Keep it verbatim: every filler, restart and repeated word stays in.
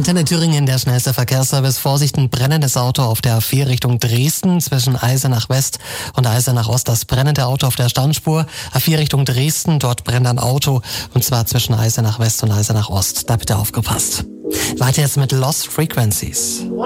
Antenne Thüringen, der schnellste Verkehrsservice. Vorsicht, ein brennendes Auto auf der A vier Richtung Dresden zwischen Eisenach West und Eisenach Ost. Das brennende Auto auf der Standspur. A vier Richtung Dresden, dort brennt ein Auto und zwar zwischen Eisenach West und Eisenach Ost. Da bitte aufgepasst. Weiter jetzt mit Lost Frequencies.